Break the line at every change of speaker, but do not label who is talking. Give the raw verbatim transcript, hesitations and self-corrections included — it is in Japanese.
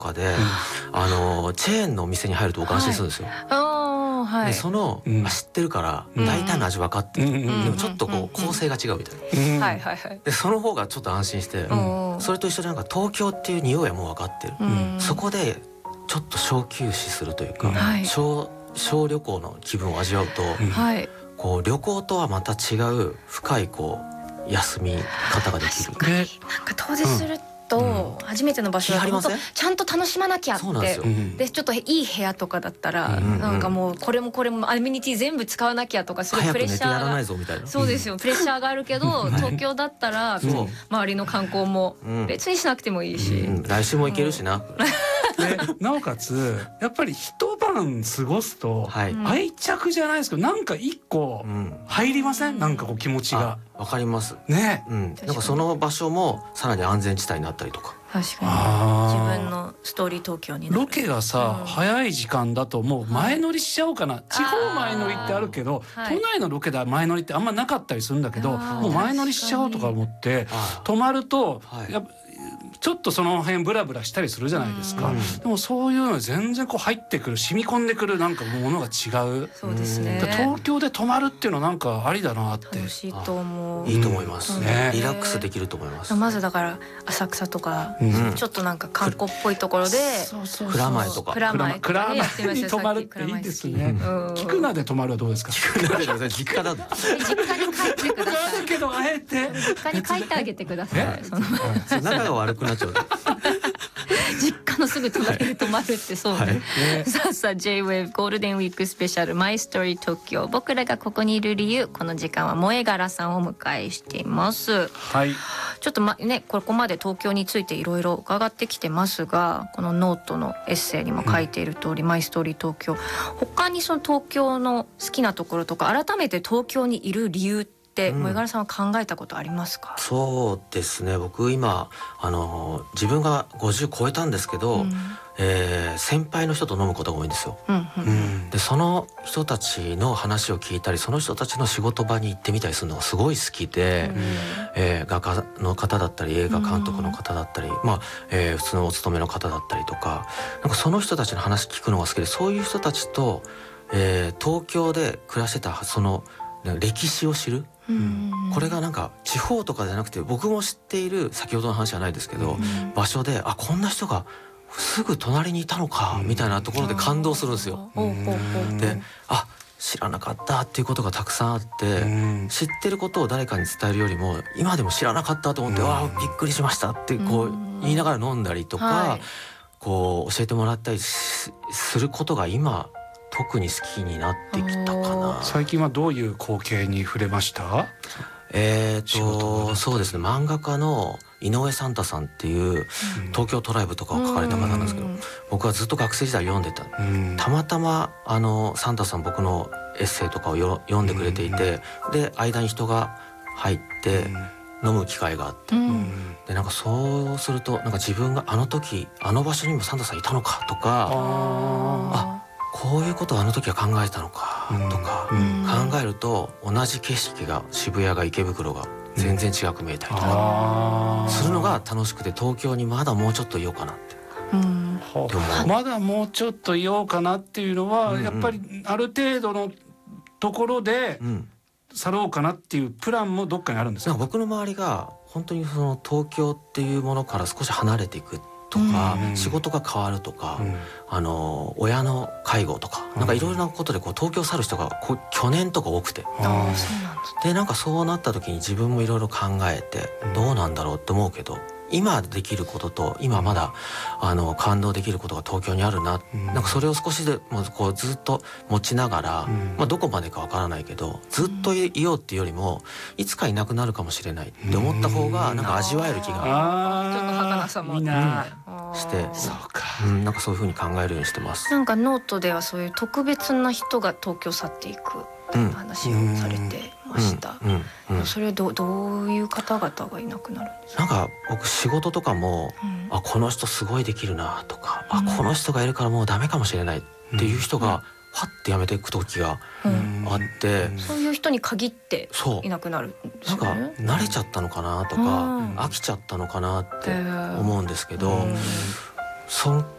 かで、うん、あのチェーンのお店に入ると僕安心するんですよ、
はい、
でその、うん、知ってるから大体の味分かってる、うん、でもちょっとこう構成が違うみたいな、うん、でその方がちょっと安心して、うん、それと一緒でなんか東京っていう匂いはもう分かってる、うん、そこでちょっと小休止するというか、うん、小, 小旅行の気分を味わうと、うん、こう旅行とはまた違う深いこう休み方ができる。
確かになんか遠出すると初めての場所だとちゃんと楽しまなきゃって、そうなんですよ、でちょっといい部屋とかだったら、うん、なんかもうこれもこれもアメニティ全部使わなきゃとかすごいプレッシャーが、早く寝てやらないぞみたいな、そうですよ、プレッシャーがあるけど東京だったら、うん、周りの観光も別にしなくてもいいし、
うんうん、来週も行けるしな、
でなおかつやっぱり一晩過ごすと愛着じゃないですけど、なんか一個入りません、うん、なんかこう気持ちが
わかります
ね、
うん、なんかその場所もさらに安全地帯になったりとか、
確かに自分のストーリー東京になる。
ロケがさ、うん、早い時間だともう前乗りしちゃおうかな、はい、地方前乗りってあるけど、都内のロケで前乗りってあんまなかったりするんだけど、もう前乗りしちゃおうとか思って泊まると、はい、やっぱちょっとその辺ブラブラしたりするじゃないですか、うん、でもそういうの全然こう入ってくる、染み込んでくるなんかものが違う。
そうですね、
東京で泊まるっていうのはなんかありだなって。
楽しいと思う。
いいと思います、ね、リラックスできると思います。
まずだから浅草とか、うん、ちょっとなんか観光っぽいところで
蔵前とか
蔵前とか、ね、
蔵前に泊まるっていいですね。菊名で泊まるはどうですか。
菊名で実家だ
実家に帰ってください。
だけどあえて
実家に帰ってあげてください。その
仲が悪くなっちゃう
実家のすぐ隣で泊まるってそうね、はい、さあさあ J-ウェーブ ゴールデンウィークスペシャルマイストーリー東京、僕らがここにいる理由、この時間は萌え柄さんをお迎えしています。
はい、
ちょっとまねここまで東京についていろいろ伺ってきてますが、このノートのエッセイにも書いている通り、うん、マイストーリー東京、他にその東京の好きなところとか改めて東京にいる理由ってって萌柄さんは考えたことありますか。
うん、そうですね、僕今あの自分がごじゅう超えたんですけど、うん、えー、先輩の人と飲むことが多いんですよ、うんうん、でその人たちの話を聞いたり、その人たちの仕事場に行ってみたりするのがすごい好きで、うん、えー、画家の方だったり映画監督の方だったり、うん、まあ、えー、普通のお勤めの方だったりとか、なんかその人たちの話聞くのが好きで、そういう人たちと、えー、東京で暮らしてたその歴史を知る、うん、これがなんか地方とかじゃなくて、僕も知っている先ほどの話じゃないですけど、うん、場所であこんな人がすぐ隣にいたのか、うん、みたいなところで感動するんですよ、うん、であ知らなかったっていうことがたくさんあって、うん、知ってることを誰かに伝えるよりも今でも知らなかったと思って、うん、わあびっくりしましたってこう言いながら飲んだりとか、はい、こう教えてもらったりすることが今特に好きになってきたかな。
最近はどういう光景に触れました？
えーとそうですね、漫画家の井上サンタさんっていう東京トライブとかを書かれた方なんですけど、僕はずっと学生時代読んでた、たまたまあのサンタさん僕のエッセイとかをよ読んでくれていて、で間に人が入って飲む機会があって、でなんかそうするとなんか自分があの時あの場所にもサンタさんいたのかとか、あこういうことをあの時は考えたのかとか、うん、考えると同じ景色が渋谷が池袋が全然違く見えたりとかするのが楽しくて、東京にまだもうちょっといようかなって、うん、
でもまだもうちょっといようかなっていうのは、うんうん、やっぱりある程度のところで去ろうかなっていうプランもどっかにあるんですか。
僕の周りが本当にその東京っていうものから少し離れていくとか、うん、仕事が変わるとか、うん、あの親の介護とか、うん、なんかいろいろなことでこう東京去る人がこう去年とか多くて、
あそうなんです、
でなんかそうなった時に自分もいろいろ考えて、うん、どうなんだろうって思うけど、今できることと今まだあの感動できることが東京にあるな、うん、なんかそれを少しでもこうずっと持ちながら、うん、まあ、どこまでかわからないけどずっといようっていうよりもいつかいなくなるかもしれないって思った方がなんか味わえる気が、
うん、ちょっと儚さもあって
して、
そうか、
うん、なんかそういう風に考えるようにしてます。
なんかノートではそういう特別な人が東京去っていく話をされてました。それは ど, どういう方々がいなくなるんですか。
なんか僕仕事とかも、うん、あこの人すごいできるなとか、うん、あこの人がいるからもうダメかもしれないっていう人が、うん、はってやめていく時があって、うん、
そういう人に限っていなくなるんですよね。
なんか慣れちゃったのかなとか、うん、飽きちゃったのかなって思うんですけど、うん、 尊